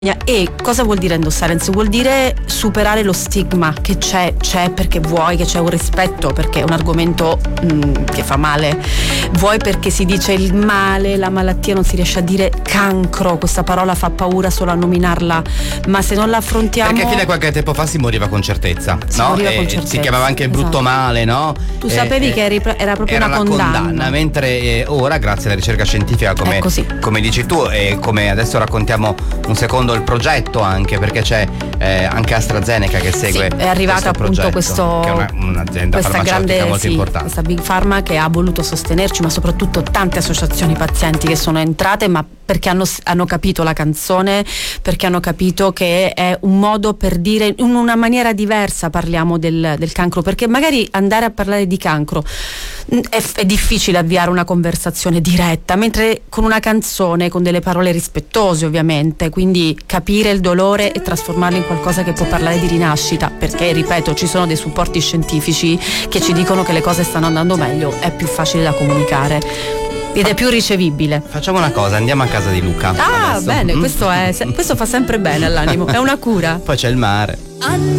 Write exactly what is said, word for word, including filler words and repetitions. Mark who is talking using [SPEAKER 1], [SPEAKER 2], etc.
[SPEAKER 1] E cosa vuol dire endossare? Vuol dire superare lo stigma che c'è, c'è perché vuoi, che c'è un rispetto, perché è un argomento mh, che fa male, vuoi perché si dice il male, la malattia, non si riesce a dire cancro, questa parola fa paura solo a nominarla, ma se non la affrontiamo...
[SPEAKER 2] Perché fino a qualche tempo fa si moriva con certezza,
[SPEAKER 1] si
[SPEAKER 2] no?
[SPEAKER 1] moriva
[SPEAKER 2] E
[SPEAKER 1] con certezza,
[SPEAKER 2] si chiamava anche
[SPEAKER 1] esatto.
[SPEAKER 2] brutto male, no?
[SPEAKER 1] Tu
[SPEAKER 2] e,
[SPEAKER 1] sapevi
[SPEAKER 2] e,
[SPEAKER 1] che eri, era proprio
[SPEAKER 2] era
[SPEAKER 1] una
[SPEAKER 2] condanna,
[SPEAKER 1] condanna,
[SPEAKER 2] mentre eh, ora, grazie alla ricerca scientifica, come, come dici tu, e come adesso raccontiamo un secondo il progetto, anche perché c'è eh, anche AstraZeneca che segue.
[SPEAKER 1] Sì, è arrivata appunto
[SPEAKER 2] progetto,
[SPEAKER 1] questo,
[SPEAKER 2] che è una, un'azienda
[SPEAKER 1] questa
[SPEAKER 2] farmaceutica
[SPEAKER 1] grande,
[SPEAKER 2] molto
[SPEAKER 1] sì,
[SPEAKER 2] importante.
[SPEAKER 1] questa Big Pharma che ha voluto sostenerci, ma soprattutto tante associazioni pazienti che sono entrate, ma perché hanno, hanno capito la canzone, perché hanno capito che è un modo per dire in una maniera diversa parliamo del, del cancro, perché magari andare a parlare di cancro è, è difficile avviare una conversazione diretta, mentre con una canzone, con delle parole rispettose ovviamente, quindi capire il dolore e trasformarlo in qualcosa che può parlare di rinascita, perché ripeto ci sono dei supporti scientifici che ci dicono che le cose stanno andando meglio, è più facile da comunicare ed è più ricevibile.
[SPEAKER 2] Facciamo una cosa, andiamo a casa di Luca.
[SPEAKER 1] Ah,
[SPEAKER 2] adesso.
[SPEAKER 1] bene, questo, è, questo fa sempre bene all'animo, è una cura.
[SPEAKER 2] Poi c'è il mare.